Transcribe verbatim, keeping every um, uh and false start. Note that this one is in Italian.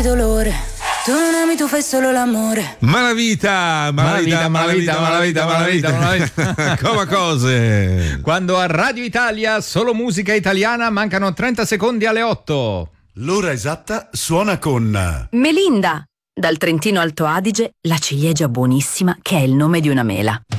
di dolore. Tu non ami, tu fai solo l'amore. Malavita, malavita, malavita, malavita, malavita, malavita. Come cose. Quando a Radio Italia solo musica italiana, mancano trenta secondi alle otto. L'ora esatta suona con Melinda. Dal Trentino Alto Adige, la ciliegia buonissima che è il nome di una mela.